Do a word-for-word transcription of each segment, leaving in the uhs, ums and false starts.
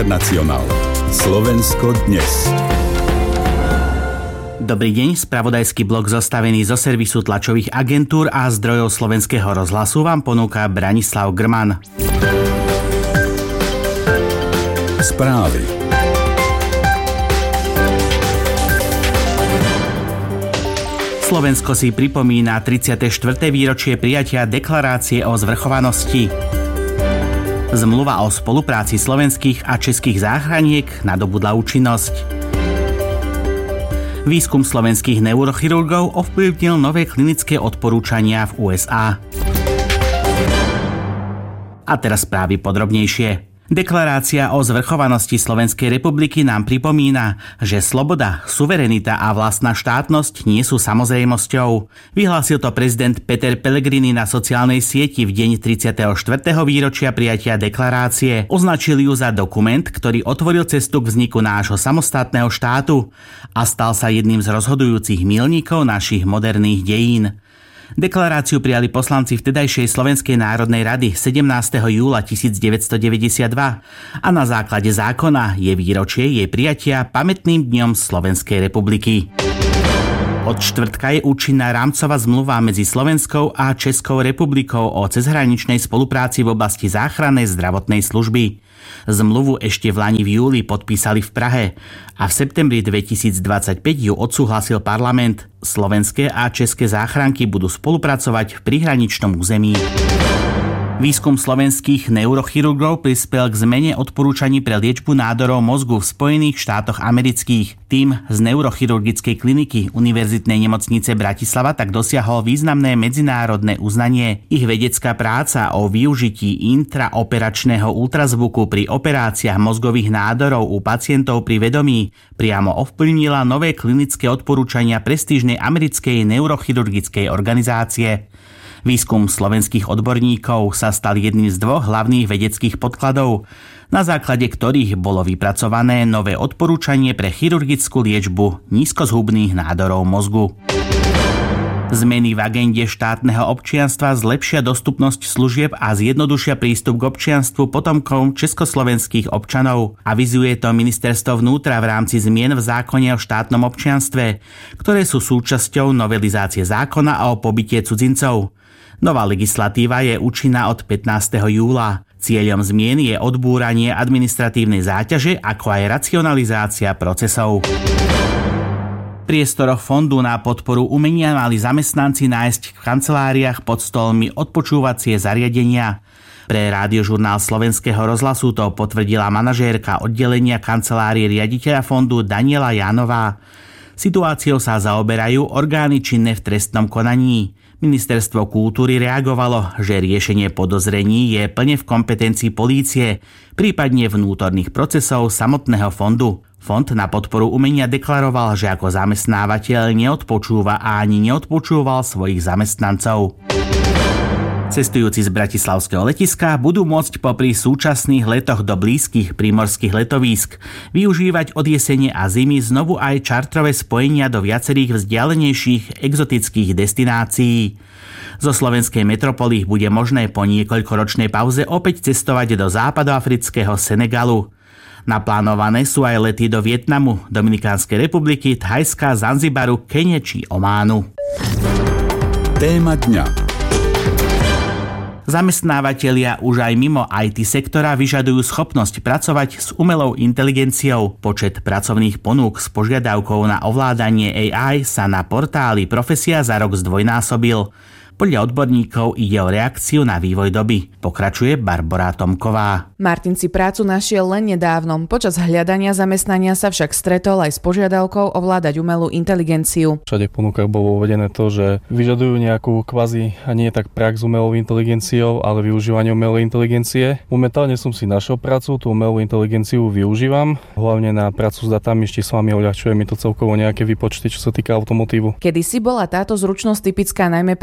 Nacionál. Slovensko dnes. Dobrý deň, spravodajský blok zostavený zo servisu tlačových agentúr a zdrojov Slovenského rozhlasu vám ponúka Branislav Grman. Správy. Slovensko si pripomína tridsiate štvrté výročie prijatia deklarácie o zvrchovanosti. Zmluva o spolupráci slovenských a českých záchraniek nadobudla účinnosť. Výskum slovenských neurochirurgov ovplyvnil nové klinické odporúčania v ú es á. A teraz správy podrobnejšie. Deklarácia o zvrchovanosti Slovenskej republiky nám pripomína, že sloboda, suverenita a vlastná štátnosť nie sú samozrejmosťou. Vyhlásil to prezident Peter Pellegrini na sociálnej sieti v deň tridsiateho štvrtého výročia prijatia deklarácie. Označil ju za dokument, ktorý otvoril cestu k vzniku nášho samostatného štátu a stal sa jedným z rozhodujúcich míľnikov našich moderných dejín. Deklaráciu prijali poslanci vtedajšej Slovenskej národnej rady sedemnásteho júla tisícdeväťstodeväťdesiatdva a na základe zákona je výročie jej prijatia pamätným dňom Slovenskej republiky. Od štvrtka je účinná rámcová zmluva medzi Slovenskou a Českou republikou o cezhraničnej spolupráci v oblasti záchrannej zdravotnej služby. Zmluvu ešte v lani v júli podpísali v Prahe a v septembri dvetisícdvadsaťpäť ju odsúhlasil parlament. Slovenské a české záchranky budú spolupracovať v prihraničnom území. Výskum slovenských neurochirurgov prispel k zmene odporúčaní pre liečbu nádorov mozgu v Spojených štátoch amerických. Tím z neurochirurgickej kliniky Univerzitnej nemocnice Bratislava tak dosiahol významné medzinárodné uznanie. Ich vedecká práca o využití intraoperačného ultrazvuku pri operáciách mozgových nádorov u pacientov pri vedomí priamo ovplyvnila nové klinické odporúčania prestížnej americkej neurochirurgickej organizácie. Výskum slovenských odborníkov sa stal jedným z dvoch hlavných vedeckých podkladov, na základe ktorých bolo vypracované nové odporúčanie pre chirurgickú liečbu nízkozhubných nádorov mozgu. Zmeny v agende štátneho občianstva zlepšia dostupnosť služieb a zjednodušia prístup k občianstvu potomkom československých občanov. Avizuje to ministerstvo vnútra v rámci zmien v zákone o štátnom občianstve, ktoré sú súčasťou novelizácie zákona o pobyte cudzincov. Nová legislatíva je účinná od pätnásteho júla. Cieľom zmien je odbúranie administratívnej záťaže, ako aj racionalizácia procesov. V priestoroch Fondu na podporu umenia mali zamestnanci nájsť v kanceláriách pod stolmi odpočúvacie zariadenia. Pre Rádiožurnál Slovenského rozhlasu to potvrdila manažérka oddelenia kancelárie riaditeľa fondu Daniela Jánová. Situáciou sa zaoberajú orgány činné v trestnom konaní. Ministerstvo kultúry reagovalo, že riešenie podozrení je plne v kompetencii polície, prípadne vnútorných procesov samotného fondu. Fond na podporu umenia deklaroval, že ako zamestnávateľ neodpočúva a ani neodpočúval svojich zamestnancov. Cestujúci z bratislavského letiska budú môcť popri súčasných letoch do blízkych prímorských letovísk využívať od jesene a zimy znovu aj čartrové spojenia do viacerých vzdialenejších exotických destinácií. Zo slovenskej metropoly bude možné po niekoľkoročnej pauze opäť cestovať do západoafrického Senegalu. Naplánované sú aj lety do Vietnamu, Dominikánskej republiky, Thajska, Zanzibaru, Kene či Ománu. Téma dňa. Zamestnávatelia už aj mimo í té sektora vyžadujú schopnosť pracovať s umelou inteligenciou. Počet pracovných ponúk s požiadavkou na ovládanie á í sa na portáli Profesia za rok zdvojnásobil. Podľa odborníkov ide o reakciu na vývoj doby. Pokračuje Barbora Tomková. Martin si prácu našiel len nedávno. Počas hľadania zamestnania sa však stretol aj s požiadavkou ovládať umelú inteligenciu. Všade v ponukách bolo uvedené to, že vyžadujú nejakú kvazi a nie tak prax s umelou inteligenciou, ale využívanie umelej inteligencie. Momentálne som si našiel prácu, tú umelú inteligenciu využívam, hlavne na prácu s datami, ešte s vami uľahčuje mi to celkovo nejaké výpočty, čo sa týka automotívu. Kedysi bola táto zručnosť typická najmä pre í té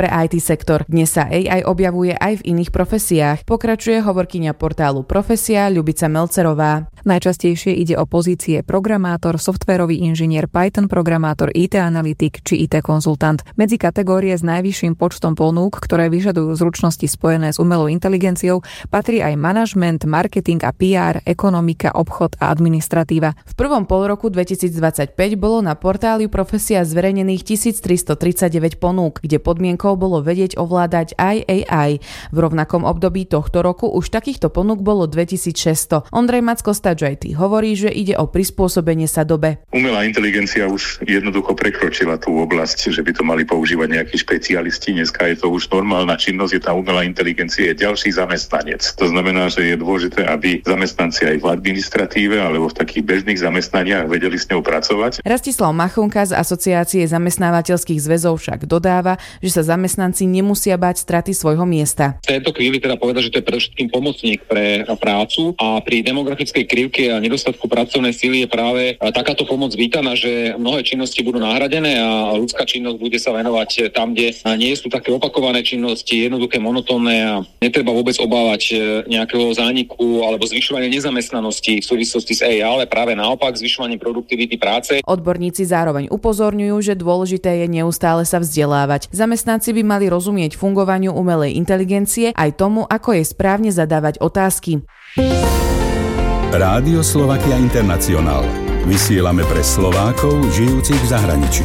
sektor. Dnes sa á í objavuje aj v iných profesiách. Pokračuje hovorkyňa portálu Profesia Ľubica Melcerová. Najčastejšie ide o pozície programátor, softvérový inžinier, Python programátor, í té analytik či í té konzultant. Medzi kategórie s najvyšším počtom ponúk, ktoré vyžadujú zručnosti spojené s umelou inteligenciou, patrí aj manažment, marketing a pé er, ekonomika, obchod a administratíva. V prvom polroku dvetisícdvadsaťpäť bolo na portáli Profesia zverejnených tisíctristotridsaťdeväť ponúk, kde podmienkou bolo vedieť ovládať aj á í. V rovnakom období tohto roku už takýchto ponúk bolo dvetisícšesťsto. Ondrej Macko z Touch í té hovorí, že ide o prispôsobenie sa dobe. Umelá inteligencia už jednoducho prekročila tú oblasť, že by to mali používať nejakí špecialisti. Dneska je to už normálna činnosť, je tá umelá inteligencia, je ďalší zamestnanec. To znamená, že je dôležité, aby zamestnanci aj v administratíve alebo v takých bežných zamestnaniach vedeli s ňou pracovať. Rastislav Machunka z Asociácie zamestnávateľských zväzov však dodáva, že sa zamestnanci nemusia báť straty svojho miesta. V tejto chvíli teda povedať, že to je predovšetkým pomocník pre prácu a pri demografickej krivke a nedostatku pracovnej síly je práve takáto pomoc vítaná, že mnohé činnosti budú nahradené a ľudská činnosť bude sa venovať tam, kde nie sú také opakované činnosti, jednoduché, monotónne a netreba vôbec obávať nejakého zániku alebo zvyšovania nezamestnanosti v súvislosti s á í, ale práve naopak zvyšovanie produktivity práce. Odborníci zároveň upozorňujú, že dôležité je neustále sa vzdelávať. Zamestnanci by mali rozumieť fungovaniu umelej inteligencie aj tomu, ako je správne zadávať otázky. Rádio Slovakia International. Vysielame pre Slovákov žijúcich v zahraničí.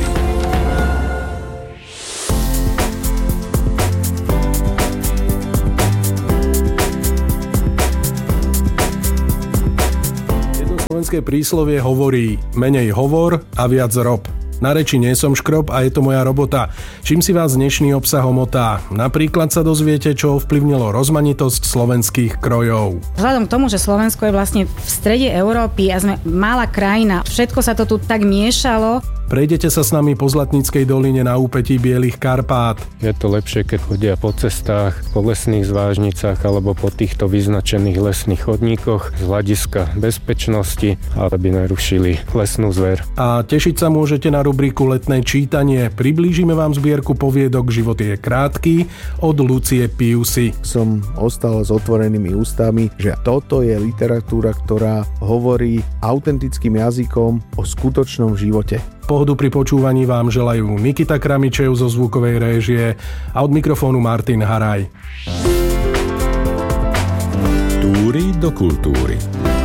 Jedno slovenské príslovie hovorí: menej hovor a viac rob. Na reči nie som škrob a je to moja robota. Čím si vás dnešný obsah omotá? Napríklad sa dozviete, čo ovplyvnilo rozmanitosť slovenských krojov. Vzhľadom k tomu, že Slovensko je vlastne v strede Európy a sme malá krajina, všetko sa to tu tak miešalo. Prejdete sa s nami po Zlatníckej doline na úpetí Bielých Karpát. Je to lepšie, keď chodia po cestách, po lesných zvážnicách alebo po týchto vyznačených lesných chodníkoch z hľadiska bezpečnosti, aby nerušili lesnú zver. A tešiť sa môžete na rubriku Letné čítanie. Priblížime vám zbierku poviedok Život je krátky od Lucie Piusy. Som ostal s otvorenými ústami, že toto je literatúra, ktorá hovorí autentickým jazykom o skutočnom živote. Pohodu pri počúvaní vám želajú Nikita Kramičev zo zvukovej réžie a od mikrofónu Martin Haraj. Túry do kultúry.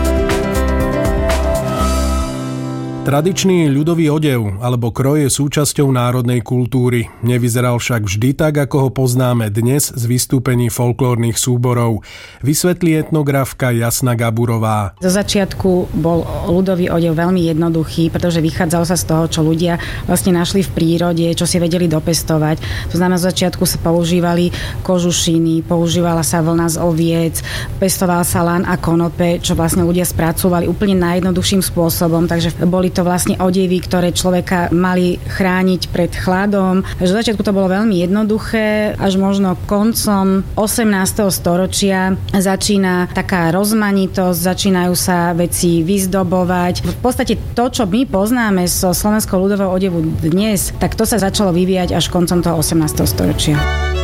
Tradičný ľudový odev alebo kroj je súčasťou národnej kultúry. Nevyzeral však vždy tak, ako ho poznáme dnes z vystúpení folklórnych súborov. Vysvetlí etnografka Jasna Gaburová. Zo začiatku bol ľudový odev veľmi jednoduchý, pretože vychádzalo sa z toho, čo ľudia vlastne našli v prírode, čo si vedeli dopestovať. To znamená, zo začiatku sa používali kožušiny, používala sa vlna z oviec, pestoval sa lan a konope, čo vlastne ľudia spracovali úplne najjednoduchším spôsobom, takže boli to vlastne odevy, ktoré človeka mali chrániť pred chladom. Takže v začiatku to bolo veľmi jednoduché, až možno koncom osemnásteho storočia začína taká rozmanitosť, začínajú sa veci vyzdobovať. V podstate to, čo my poznáme zo slovenského ľudového odevu dnes, tak to sa začalo vyvíjať až koncom toho osemnásteho storočia.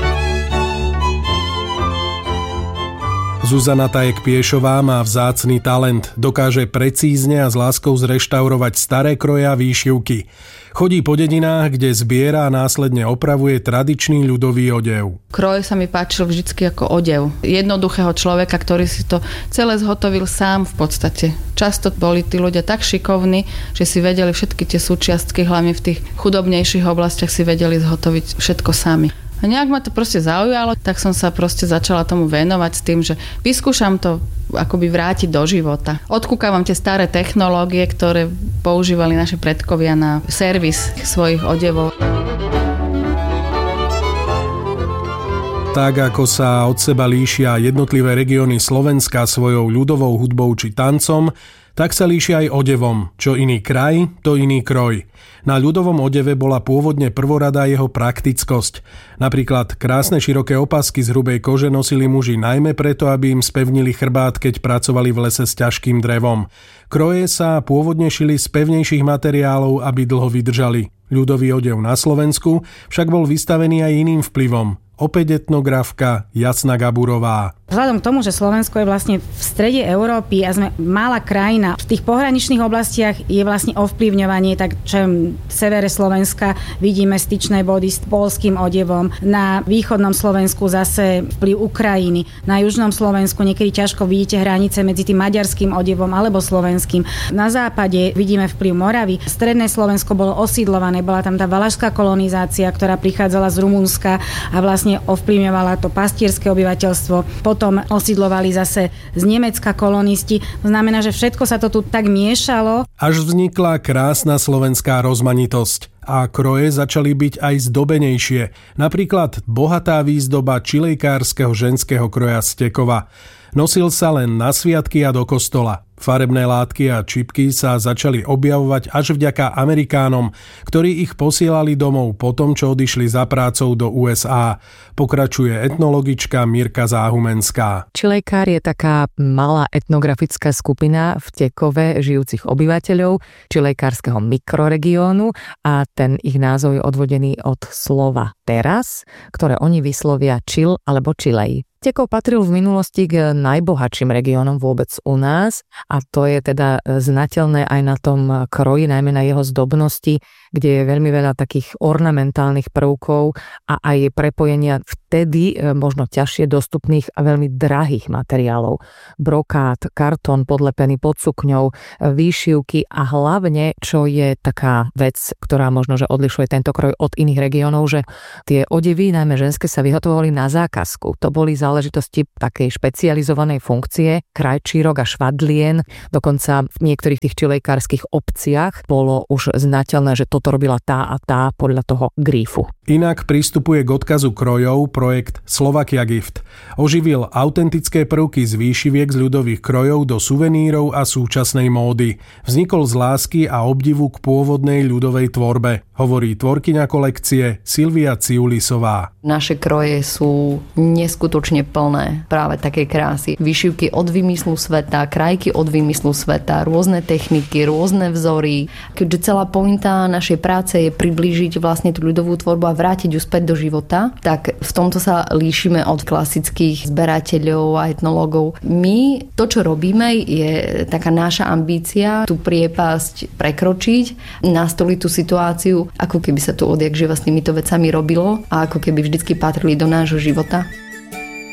Zuzana Tajek-Piešová má vzácny talent. Dokáže precízne a s láskou zreštaurovať staré kroje a výšivky. Chodí po dedinách, kde zbiera a následne opravuje tradičný ľudový odev. Kroj sa mi páčil vždycky ako odev jednoduchého človeka, ktorý si to celé zhotovil sám v podstate. Často boli tí ľudia tak šikovní, že si vedeli všetky tie súčiastky, hlavne v tých chudobnejších oblastiach si vedeli zhotoviť všetko sami. A nejak ma to proste zaujalo, tak som sa proste začala tomu venovať s tým, že vyskúšam to akoby vrátiť do života. Odkúkavam tie staré technológie, ktoré používali naši predkovia na servis svojich odevov. Tak ako sa od seba líšia jednotlivé regióny Slovenska svojou ľudovou hudbou či tancom, tak sa líšia aj odevom. Čo iný kraj, to iný kroj. Na ľudovom odeve bola pôvodne prvorada jeho praktickosť. Napríklad krásne široké opasky z hrubej kože nosili muži najmä preto, aby im spevnili chrbát, keď pracovali v lese s ťažkým drevom. Kroje sa pôvodne šili z pevnejších materiálov, aby dlho vydržali. Ľudový odev na Slovensku však bol vystavený aj iným vplyvom. Opäť etnografka Jasna Gaburová. Vzhľadom k tomu, že Slovensko je vlastne v strede Európy a sme malá krajina, v tých pohraničných oblastiach je vlastne ovplyvňovanie, tak čo v severe Slovenska vidíme styčné body s poľským odevom, na východnom Slovensku zase vplyv Ukrajiny, na južnom Slovensku niekedy ťažko vidíte hranice medzi tým maďarským odevom alebo slovenským. Na západe vidíme vplyv Moravy. Stredné Slovensko bolo osídlované, bola tam tá valašská kolonizácia, ktorá prichádzala z Rumunska a vlastne ovplyvňovala to pastierské obyvateľstvo. Potom osídlovali zase z Nemecka kolonisti. To znamená, že všetko sa to tu tak miešalo. Až vznikla krásna slovenská rozmanitosť a kroje začali byť aj zdobenejšie. Napríklad bohatá výzdoba čilejkárskeho ženského kroja z Tekova. Nosil sa len na sviatky a do kostola. Farebné látky a čipky sa začali objavovať až vďaka Amerikánom, ktorí ich posielali domov po tom, čo odišli za prácou do ú es á. Pokračuje etnologička Mirka Záhumenská. Čilejkár je taká malá etnografická skupina v Tekove žijúcich obyvateľov čilejkárskeho mikroregiónu a ten ich názov je odvodený od slova teras, ktoré oni vyslovia čil alebo čilej. Tekov patril v minulosti k najbohatším regiónom vôbec u nás a to je teda znateľné aj na tom kroji, najmä na jeho zdobnosti, kde je veľmi veľa takých ornamentálnych prvkov a aj prepojenia vtedy možno ťažšie dostupných a veľmi drahých materiálov. Brokát, kartón podlepený pod sukňou, výšivky a hlavne, čo je taká vec, ktorá možno, že odlišuje tento kroj od iných regiónov, že tie odevy, najmä ženské, sa vyhotovovali na zákazku. To boli záležitosti takej špecializovanej funkcie, krajčírok a švadlien. Dokonca v niektorých tých čilejkárskych obciach bolo už znateľné, že toto robila tá a tá podľa toho grífu. Inak pristupuje k odkazu krojov projekt Slovakia Gift. Oživil autentické prvky z výšiviek z ľudových krojov do suvenírov a súčasnej módy. Vznikol z lásky a obdivu k pôvodnej ľudovej tvorbe, hovorí tvorkyňa kolekcie Silvia Ciulisová. Naše kroje sú neskutočne plné práve takej krásy. Výšivky od vymyslu sveta, krajky od vymyslu sveta, rôzne techniky, rôzne vzory. Keďže celá pointa našej práce je priblížiť vlastne tú ľudovú tvorbu a vrátiť ju späť do života, tak v tomto sa líšime od klasických zberateľov a etnológov. My to, čo robíme, je taká naša ambícia tú priepasť prekročiť, nastoliť tú situáciu, ako keby sa tu odjak živa s týmito vecami robilo a ako keby vždycky patrili do nášho života.